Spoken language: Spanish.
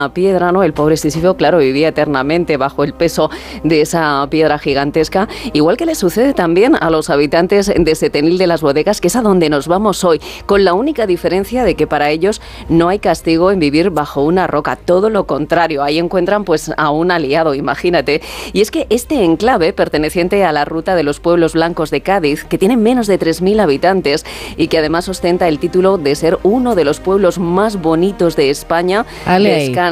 piedra, ¿no? El pobre Sísifo, claro, vivía eternamente bajo el peso de esa piedra gigantesca, igual que le sucede también a los habitantes de Setenil de las Bodegas, que es a donde nos vamos hoy, con la única diferencia de que para ellos no hay castigo en vivir bajo una roca, todo lo contrario, ahí encuentran pues a un aliado, imagínate. Y es que este enclave, perteneciente a la Ruta de los Pueblos Blancos de Cádiz, que tiene menos de 3.000 habitantes y que además ostenta el título de ser uno de los pueblos más bonitos de España, descansa